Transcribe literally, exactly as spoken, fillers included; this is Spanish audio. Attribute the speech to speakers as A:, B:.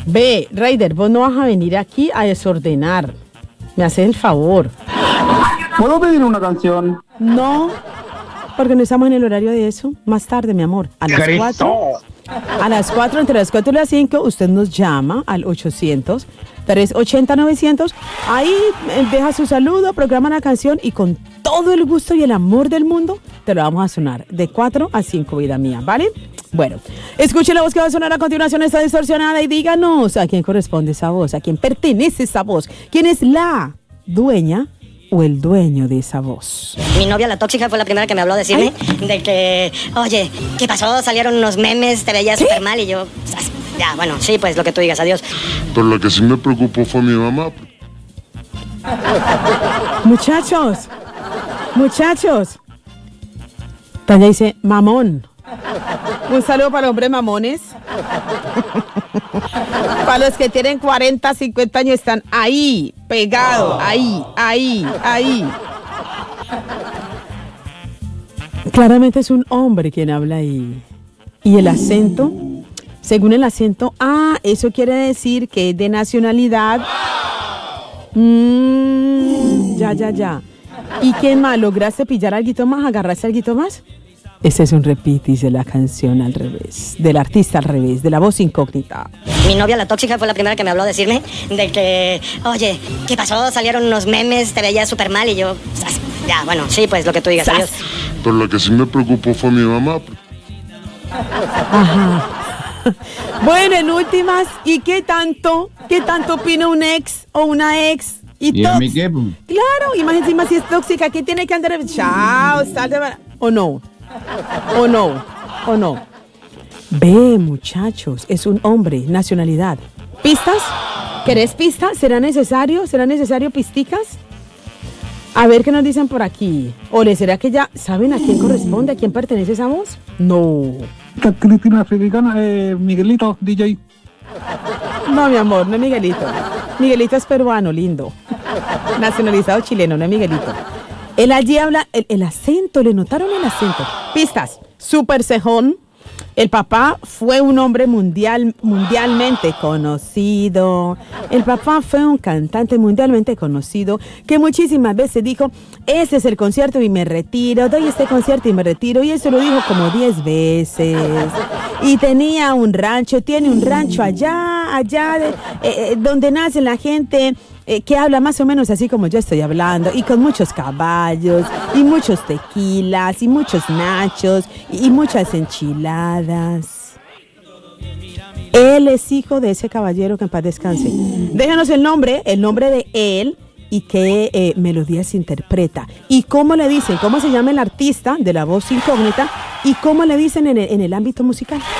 A: Ve, Raider, vos no vas a venir aquí a desordenar. Me haces el favor.
B: ¿Puedo pedir una canción?
A: No, porque no estamos en el horario de eso. Más tarde, mi amor. A las cuatro. A las cuatro, entre las cuatro y las cinco, usted nos llama al ochocientos, trescientos ochenta, novecientos. Ahí eh, deja su saludo, programa la canción y con todo el gusto y el amor del mundo te lo vamos a sonar. De cuatro a cinco, vida mía, ¿vale? Bueno, escuche la voz que va a sonar a continuación, está distorsionada y díganos a quién corresponde esa voz, a quién pertenece esa voz, quién es la dueña o el dueño de esa voz.
C: Mi novia, la tóxica, fue la primera que me habló a decirme Ay. de que, oye, ¿qué pasó? Salieron unos memes, te veías súper mal y yo, ya, bueno, sí, pues lo que tú digas, adiós.
D: Pero lo que sí me preocupó fue mi mamá.
A: Muchachos, muchachos. Tania dice, mamón. Un saludo para los hombres mamones. Para los que tienen cuarenta, cincuenta años, están ahí, pegados, ahí, ahí, ahí. Claramente es un hombre quien habla ahí. Y el acento, según el acento, ah, eso quiere decir que es de nacionalidad. Mm, ya, ya, ya. ¿Y qué más? ¿Lograste pillar algo más? ¿Agarraste algo más? Ese es un repitis de la canción al revés, del artista al revés, de la voz incógnita.
C: Mi novia, la tóxica, fue la primera que me habló a decirme de que, oye, ¿qué pasó? Salieron unos memes, te veías súper mal y yo, ya, bueno, sí, pues lo que tú digas, adiós.
D: Pero lo que sí me preocupó fue mi mamá.
A: Ajá. Bueno, en últimas, ¿y qué tanto? ¿Qué tanto opina un ex o una ex?
E: ¿Y, ¿Y a mí qué?
A: Claro, y más encima si es tóxica, ¿qué tiene que andar? Chao, salte, ¿o no? ¿O no? ¿O no? Ve, muchachos, es un hombre, nacionalidad. ¿Pistas? ¿Querés pistas? ¿Será necesario? ¿Será necesario pisticas? A ver qué nos dicen por aquí. ¿O le será que ya saben a quién corresponde, a quién pertenece esa voz? No.
B: Cristina Africana, eh, Miguelito, D J.
A: No, mi amor, no es Miguelito. Miguelito es peruano, lindo. Nacionalizado chileno, no es Miguelito. Él allí habla, el, el acento, ¿le notaron el acento? Pistas, súper cejón. El papá fue un hombre mundial, mundialmente conocido. El papá fue un cantante mundialmente conocido que muchísimas veces dijo, ese es el concierto y me retiro, doy este concierto y me retiro. Y eso lo dijo como diez veces. Y tenía un rancho, tiene un rancho allá, allá, de, eh, donde nace la gente eh, que habla más o menos así como yo estoy hablando, y con muchos caballos, y muchos tequilas, y muchos nachos, y, y muchas enchiladas. Él es hijo de ese caballero, que en paz descanse. Déjanos el nombre, el nombre de él, y qué eh, melodías interpreta. Y cómo le dicen, cómo se llama el artista de la voz incógnita, y cómo le dicen en el, en el ámbito musical.